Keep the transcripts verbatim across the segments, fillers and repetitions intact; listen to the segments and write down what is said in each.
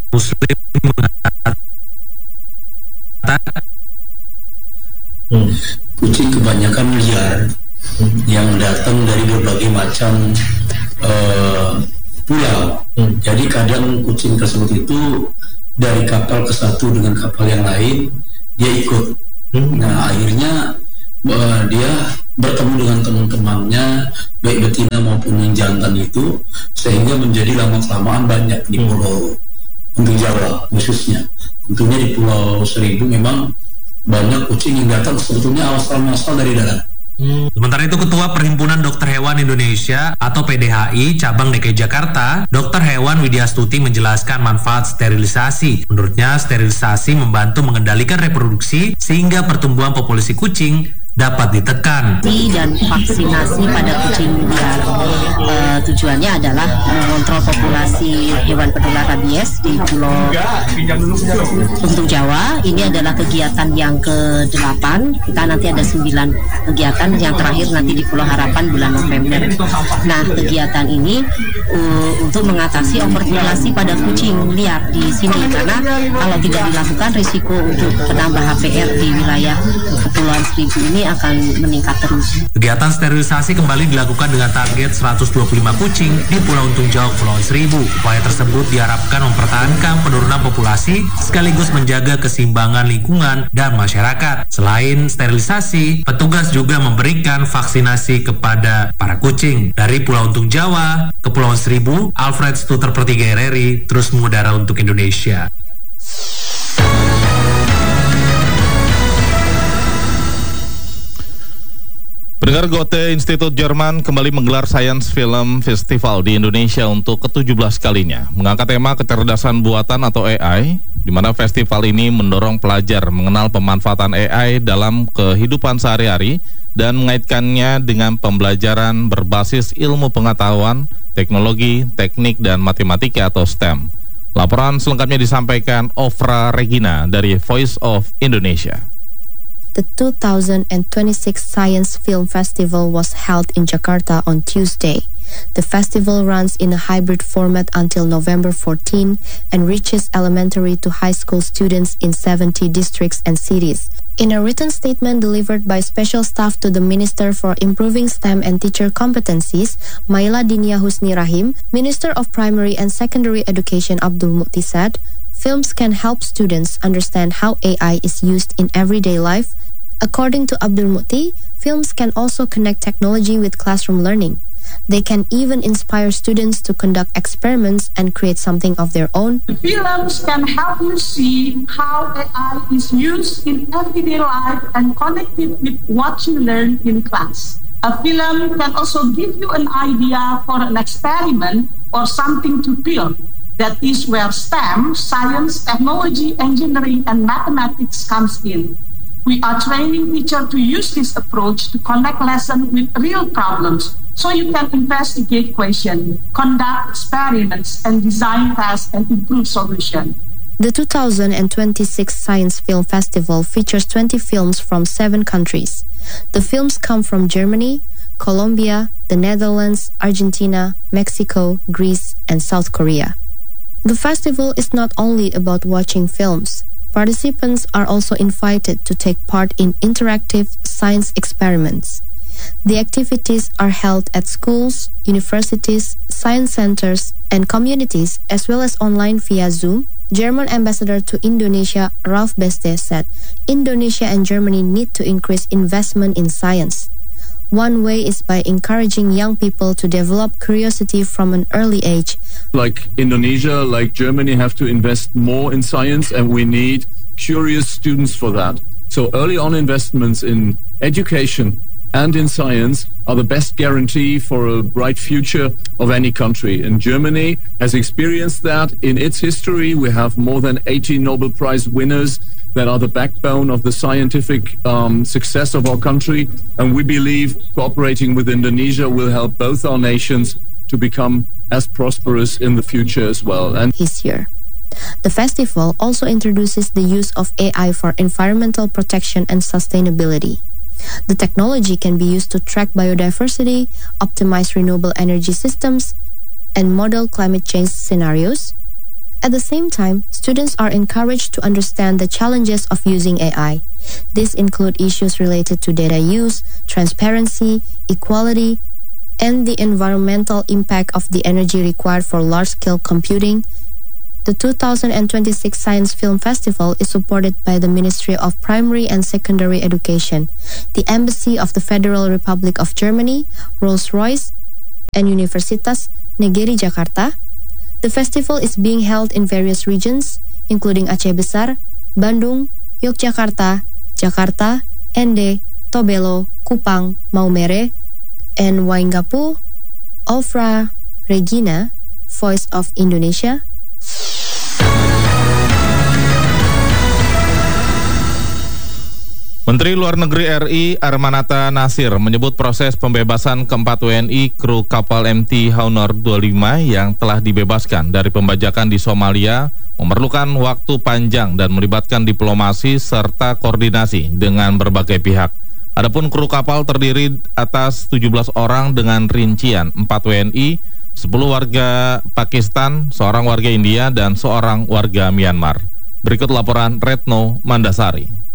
Muslim mengatakan hmm. kucing kebanyakan liar hmm. yang datang dari berbagai macam uh, pulau. Hmm. Jadi kadang kucing tersebut itu dari kapal ke satu dengan kapal yang lain dia ikut. Hmm. Nah akhirnya uh, dia bertemu dengan teman-temannya baik betina maupun yang jantan itu, sehingga menjadi lama-kelamaan banyak di Pulau Untung Jawa khususnya. Tentunya di Pulau Seribu memang banyak kucing yang datang sebetulnya asal-asal dari darat. Hmm. Sementara itu Ketua Perhimpunan Dokter Hewan Indonesia atau P D H I Cabang D K I Jakarta, Dokter Hewan Widya Stuti menjelaskan manfaat sterilisasi. Menurutnya sterilisasi membantu mengendalikan reproduksi sehingga pertumbuhan populasi kucing dapat ditekan. Dan vaksinasi pada kucing liar e, tujuannya adalah mengontrol populasi hewan penular rabies di Pulau Untung Jawa. Ini adalah kegiatan yang ke delapan. Kita nanti ada sembilan kegiatan, yang terakhir nanti di Pulau Harapan bulan November. Nah, kegiatan ini uh, untuk mengatasi overpopulasi pada kucing liar di sini, karena kalau tidak dilakukan risiko untuk penambah H P R di wilayah Kepulauan Seribu ini akan meningkat terus. Kegiatan sterilisasi kembali dilakukan dengan target seratus dua puluh lima kucing di Pulau Untung Jawa, Kepulauan Seribu. Upaya tersebut diharapkan mempertahankan penurunan populasi sekaligus menjaga keseimbangan lingkungan dan masyarakat. Selain sterilisasi, petugas juga memberikan vaksinasi kepada para kucing. Dari Pulau Untung Jawa, Kepulauan Seribu, Alfred Stuter per tiga R R I terus mengudara untuk Indonesia. Pendengar, Goethe Institut Jerman kembali menggelar Science Film Festival di Indonesia untuk ke tujuh belas kalinya. Mengangkat tema kecerdasan buatan atau A I, di mana festival ini mendorong pelajar mengenal pemanfaatan A I dalam kehidupan sehari-hari dan mengaitkannya dengan pembelajaran berbasis ilmu pengetahuan, teknologi, teknik, dan matematika atau STEM. Laporan selengkapnya disampaikan Ofra Regina dari Voice of Indonesia. The two thousand twenty-six Science Film Festival was held in Jakarta on Tuesday. The festival runs in a hybrid format until November fourteenth and reaches elementary to high school students in seventy districts and cities. In a written statement delivered by special staff to the Minister for Improving STEM and Teacher Competencies, Maila Dinia Husni Rahim, Minister of Primary and Secondary Education Abdul Mukti said, films can help students understand how A I is used in everyday life. According to Abdul Mukti, films can also connect technology with classroom learning. They can even inspire students to conduct experiments and create something of their own. Films can help you see how A I is used in everyday life and connect it with what you learn in class. A film can also give you an idea for an experiment or something to build. That is where STEM, science, technology, engineering, and mathematics comes in. We are training teachers to use this approach to connect lessons with real problems, so you can investigate questions, conduct experiments, and design tests and improve solutions. The two thousand twenty-six Science Film Festival features twenty films from seven countries. The films come from Germany, Colombia, the Netherlands, Argentina, Mexico, Greece, and South Korea. The festival is not only about watching films. Participants are also invited to take part in interactive science experiments. The activities are held at schools, universities, science centers, and communities, as well as online via Zoom. German Ambassador to Indonesia, Ralf Beste, said Indonesia and Germany need to increase investment in science. One way is by encouraging young people to develop curiosity from an early age. Like Indonesia, like Germany, have to invest more in science, and we need curious students for that. So early on investments in education and in science are the best guarantee for a bright future of any country. And Germany has experienced that in its history. We have more than eighty Nobel Prize winners that are the backbone of the scientific um, success of our country. And we believe cooperating with Indonesia will help both our nations to become as prosperous in the future as well. And this year, the festival also introduces the use of A I for environmental protection and sustainability. The technology can be used to track biodiversity, optimize renewable energy systems, and model climate change scenarios. At the same time, students are encouraged to understand the challenges of using A I. These include issues related to data use, transparency, equality, and the environmental impact of the energy required for large-scale computing. The two thousand twenty-six Science Film Festival is supported by the Ministry of Primary and Secondary Education, the Embassy of the Federal Republic of Germany, Rolls-Royce, and Universitas Negeri Jakarta. The festival is being held in various regions, including Aceh Besar, Bandung, Yogyakarta, Jakarta, Ende, Tobelo, Kupang, Maumere, and Waingapu. Ofra Regina, Voice of Indonesia. Menteri Luar Negeri R I Armanata Nasir menyebut proses pembebasan keempat W N I kru kapal M T Honor dua puluh lima yang telah dibebaskan dari pembajakan di Somalia memerlukan waktu panjang dan melibatkan diplomasi serta koordinasi dengan berbagai pihak. Adapun kru kapal terdiri atas tujuh belas orang dengan rincian empat W N I, sepuluh warga Pakistan, seorang warga India, dan seorang warga Myanmar. Berikut laporan Retno Mandasari.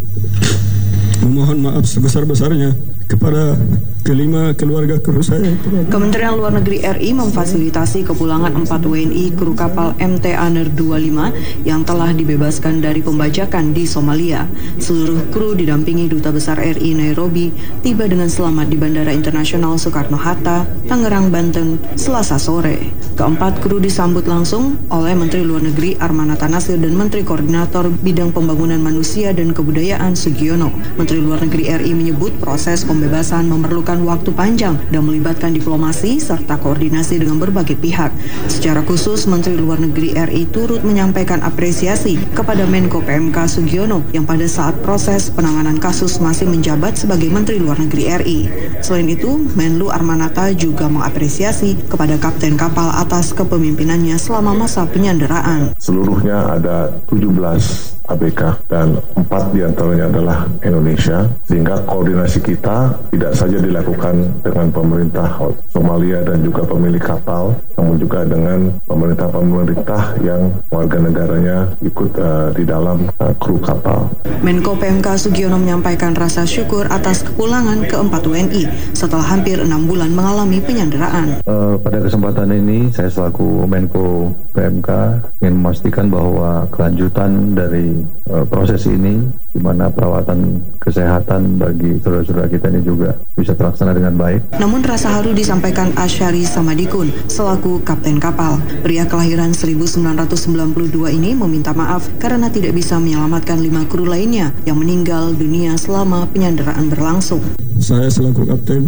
Memohon maaf sebesar-besarnya kepada kelima keluarga kru saya. Kementerian Luar Negeri R I memfasilitasi kepulangan empat W N I kru kapal M T Honor dua puluh lima yang telah dibebaskan dari pembajakan di Somalia. Seluruh kru didampingi Duta Besar R I Nairobi tiba dengan selamat di Bandara Internasional Soekarno-Hatta, Tangerang, Banten, Selasa sore. Keempat kru disambut langsung oleh Menteri Luar Negeri Armanata Nasir dan Menteri Koordinator Bidang Pembangunan Manusia dan Kebudayaan Sugiono. Menteri Luar Negeri R I menyebut proses pembebasan memerlukan waktu panjang dan melibatkan diplomasi serta koordinasi dengan berbagai pihak. Secara khusus, Menteri Luar Negeri R I turut menyampaikan apresiasi kepada Menko P M K Sugiono yang pada saat proses penanganan kasus masih menjabat sebagai Menteri Luar Negeri R I. Selain itu, Menlu Armanata juga mengapresiasi kepada kapten kapal atas kepemimpinannya selama masa penyanderaan. Seluruhnya ada tujuh belas A B K dan empat diantaranya adalah Indonesia, sehingga koordinasi kita tidak saja dilakukan dengan pemerintah Somalia dan juga pemilik kapal, namun juga dengan pemerintah-pemerintah yang warga negaranya ikut uh, di dalam uh, kru kapal. Menko P M K Sugiono menyampaikan rasa syukur atas kepulangan keempat W N I setelah hampir enam bulan mengalami penyanderaan. Uh, pada kesempatan ini, saya selaku Menko P M K ingin memastikan bahwa kelanjutan dari uh, proses ini, di mana perawatan kesehatan bagi saudara-saudara kita ini juga bisa terlaksana dengan baik. Namun rasa haru disampaikan Asyari Samadikun selaku kapten kapal. Pria kelahiran seribu sembilan ratus sembilan puluh dua ini meminta maaf karena tidak bisa menyelamatkan lima kru lainnya yang meninggal dunia selama penyanderaan berlangsung. Saya selaku kapten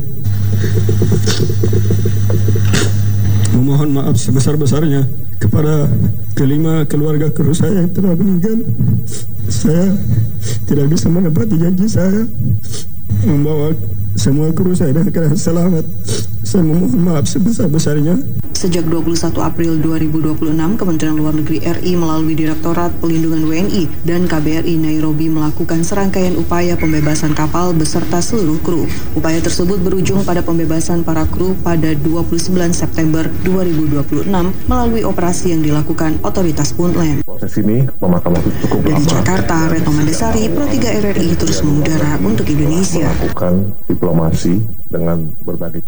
memohon maaf sebesar-besarnya kepada kelima keluarga kru saya yang telah meninggal. Saya tidak bisa menepati janji saya membawa semua kru saya dengan keadaan selamat. Saya memohon maaf sebesar-besarnya. Sejak dua puluh satu April dua ribu dua puluh enam, Kementerian Luar Negeri R I melalui Direktorat Pelindungan W N I dan K B R I Nairobi melakukan serangkaian upaya pembebasan kapal beserta seluruh kru. Upaya tersebut berujung pada pembebasan para kru pada dua puluh sembilan September dua ribu dua puluh enam melalui operasi yang dilakukan otoritas Puntland. Proses ini memakan waktu cukup lama. Dari Jakarta, Retno Mandasari, Pro tiga R R I terus mengudara untuk Indonesia. Melakukan diplomasi dengan berbagai.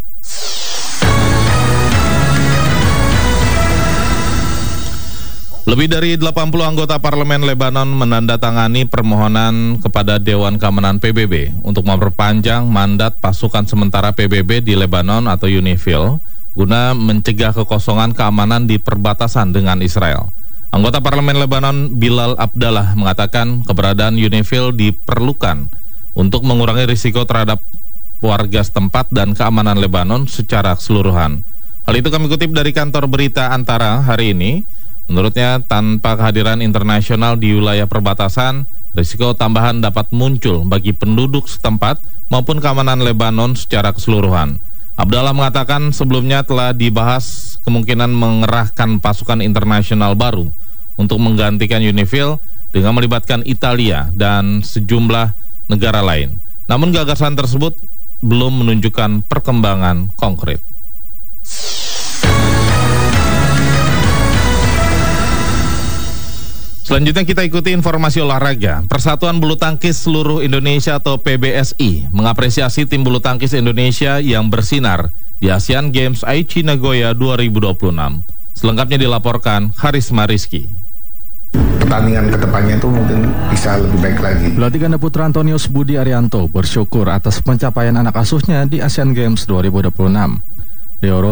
Lebih dari delapan puluh anggota parlemen Lebanon menandatangani permohonan kepada Dewan Keamanan P B B untuk memperpanjang mandat pasukan sementara P B B di Lebanon atau UNIFIL guna mencegah kekosongan keamanan di perbatasan dengan Israel. Anggota parlemen Lebanon Bilal Abdallah mengatakan keberadaan UNIFIL diperlukan untuk mengurangi risiko terhadap warga setempat dan keamanan Lebanon secara keseluruhan. Hal itu kami kutip dari kantor berita Antara hari ini. Menurutnya, tanpa kehadiran internasional di wilayah perbatasan, risiko tambahan dapat muncul bagi penduduk setempat maupun keamanan Lebanon secara keseluruhan. Abdallah mengatakan sebelumnya telah dibahas kemungkinan mengerahkan pasukan internasional baru untuk menggantikan UNIFIL dengan melibatkan Italia dan sejumlah negara lain. Namun gagasan tersebut belum menunjukkan perkembangan konkret. Selanjutnya kita ikuti informasi olahraga. Persatuan Bulu Tangkis Seluruh Indonesia atau P B S I mengapresiasi tim bulu tangkis Indonesia yang bersinar di Asian Games Aichi Nagoya dua ribu dua puluh enam. Selengkapnya dilaporkan Harisma Rizky. Pertandingan kedepannya itu mungkin bisa lebih baik lagi. Pelatih ganda putra Antonius Budi Arianto bersyukur atas pencapaian anak asuhnya di Asian Games dua ribu dua puluh enam. Deoro